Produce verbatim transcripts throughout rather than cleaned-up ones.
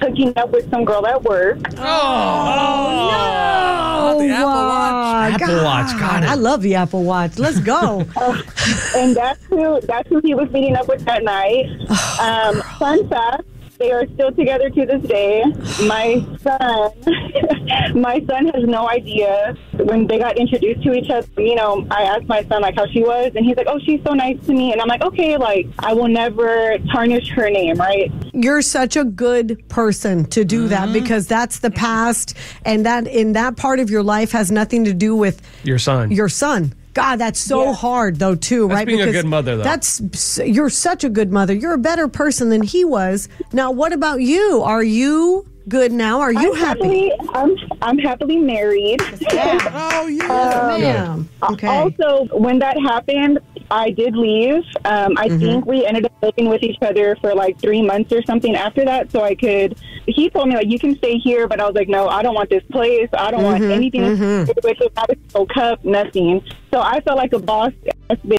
hooking up with some girl at work. Oh, oh no! The Apple Watch. Apple God. Watch, got it. I love the Apple Watch. Let's go. Uh, and that's who that's who he was meeting up with that night. Um, fun fact. They are still together to this day. My son, my son has no idea when they got introduced to each other. You know, I asked my son like how she was, and he's like, "Oh, she's so nice to me." And I'm like, "Okay, like I will never tarnish her name, right?" You're such a good person to do mm-hmm. that because that's the past, and that in that part of your life has nothing to do with your son. Your son. God, that's so yeah. hard, though, too, that's right? being because a good mother, though. That's you're such a good mother. You're a better person than he was. Now, what about you? Are you good now? Are you I'm happy? happily, I'm I'm happily married. Yeah. Oh yeah, um, ma'am. Okay. Also, when that happened, I did leave. Um, I mm-hmm. think we ended up living with each other for like three months or something after that, so I could. He told me like you can stay here, but I was like, no, I don't want this place. I don't mm-hmm. want anything mm-hmm. to do with it. I was no cup, nothing. So I felt like a boss ass bitch.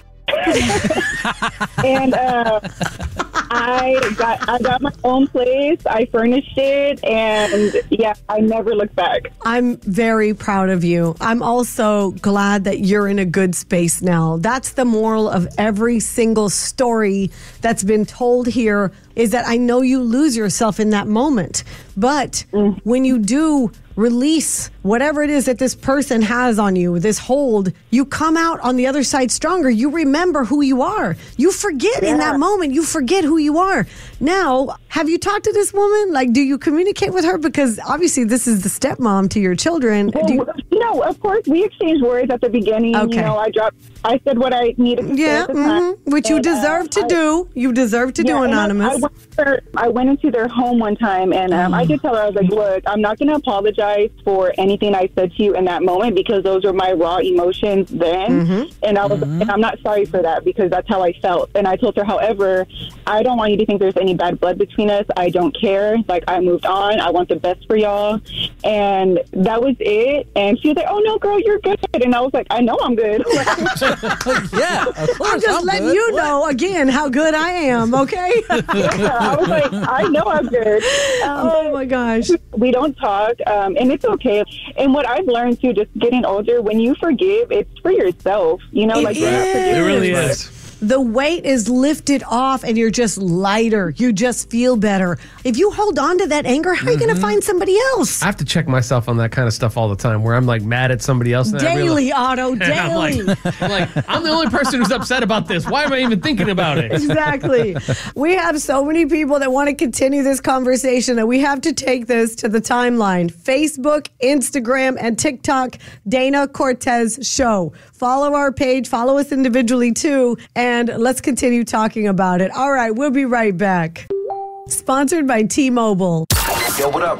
and uh, I got I got my own place. I furnished it, and yeah, I never looked back. I'm very proud of you. I'm also glad that you're in a good space now. That's the moral of every single story that's been told here, is that I know you lose yourself in that moment, but mm. when you do release whatever it is that this person has on you, this hold, you come out on the other side stronger. You remember who you are. You forget yeah. in that moment, you forget who you are. Now, have you talked to this woman? Like, do you communicate with her? Because obviously this is the stepmom to your children. Well, do you, you know, of course, we exchanged words at the beginning. Okay. You know, I dropped, I said what I needed to yeah, say at the time. Mm-hmm. Which you and, deserve uh, to I, do. You deserve to yeah, do, Anonymous. I, I, went their, I went into their home one time, and um, mm. I did tell her, I was like, look, I'm not going to apologize for anything I said to you in that moment because those were my raw emotions then. Mm-hmm. And I was, mm-hmm. and I'm not sorry for that because that's how I felt. And I told her, however, I don't want you to think there's any bad blood between us. I don't care. Like, I moved on. I want the best for y'all. And that was it. And she was like, oh, no, girl, you're good. And I was like, I know I'm good. yeah, of course. I'm just I'm letting good. you What? know, again, how good I am, okay? yeah, I was like, I know I'm good. Um, oh, my gosh. We don't talk, um, and it's okay. And what I've learned, too, just getting older, when you forgive, it's for yourself. You know, it like, is. you're not forgiving. It really is. The weight is lifted off and you're just lighter. You just feel better. If you hold on to that anger, how are you mm-hmm. going to find somebody else? I have to check myself on that kind of stuff all the time where I'm like mad at somebody else. And Daily, I realize, Otto, daily. I'm like, I'm like, I'm the only person who's upset about this. Why am I even thinking about it? Exactly. We have so many people that want to continue this conversation that we have to take this to the timeline. Facebook, Instagram, and TikTok, Dana Cortez Show. Follow our page. Follow us individually, too. And let's continue talking about it. All right, we'll be right back. Sponsored by T-Mobile. Yo, what up?